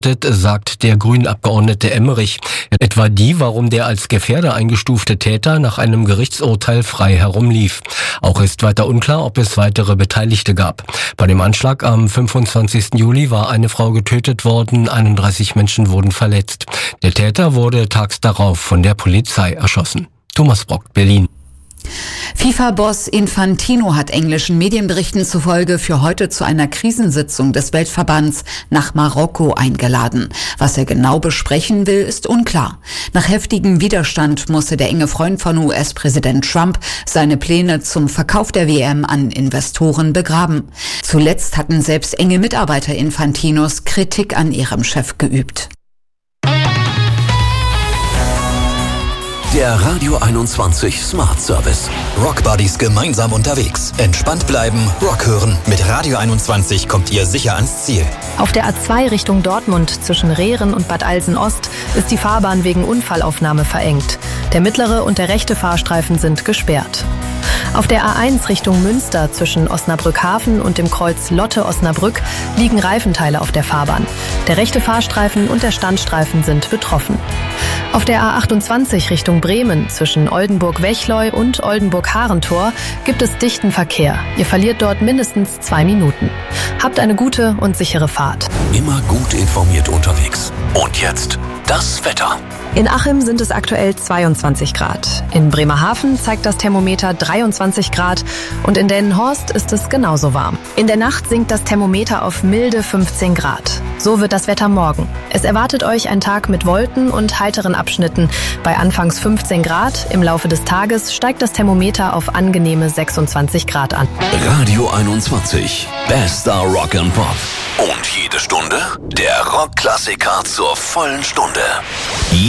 sagt der Grünen-Abgeordnete Emmerich. Etwa die, warum der als Gefährder eingestufte Täter nach einem Gerichtsurteil frei herumlief. Auch ist weiter unklar, ob es weitere Beteiligte gab. Bei dem Anschlag am 25. Juli war eine Frau getötet worden, 31 Menschen wurden verletzt. Der Täter wurde tags darauf von der Polizei erschossen. Thomas Brock, Berlin. FIFA-Boss Infantino hat englischen Medienberichten zufolge für heute zu einer Krisensitzung des Weltverbands nach Marokko eingeladen. Was er genau besprechen will, ist unklar. Nach heftigem Widerstand musste der enge Freund von US-Präsident Trump seine Pläne zum Verkauf der WM an Investoren begraben. Zuletzt hatten selbst enge Mitarbeiter Infantinos Kritik an ihrem Chef geübt. Der Radio 21 Smart Service. Rock Buddies gemeinsam unterwegs. Entspannt bleiben, Rock hören. Mit Radio 21 kommt ihr sicher ans Ziel. Auf der A2 Richtung Dortmund zwischen Rehren und Bad Alsen-Ost ist die Fahrbahn wegen Unfallaufnahme verengt. Der mittlere und der rechte Fahrstreifen sind gesperrt. Auf der A1 Richtung Münster zwischen Osnabrück-Hafen und dem Kreuz Lotte-Osnabrück liegen Reifenteile auf der Fahrbahn. Der rechte Fahrstreifen und der Standstreifen sind betroffen. Auf der A28 Richtung Bremen zwischen Oldenburg-Wechleu und Oldenburg-Harentor gibt es dichten Verkehr. Ihr verliert dort mindestens 2 Minuten. Habt eine gute und sichere Fahrt. Immer gut informiert unterwegs. Und jetzt das Wetter. In Achim sind es aktuell 22 Grad. In Bremerhaven zeigt das Thermometer 23 Grad und in Delmenhorst ist es genauso warm. In der Nacht sinkt das Thermometer auf milde 15 Grad. So wird das Wetter morgen. Es erwartet euch ein Tag mit Wolken und heiteren Abschnitten. Bei anfangs 15 Grad, im Laufe des Tages steigt das Thermometer auf angenehme 26 Grad an. Radio 21, bester Rock and Pop. Und jede Stunde der Rockklassiker zur vollen Stunde.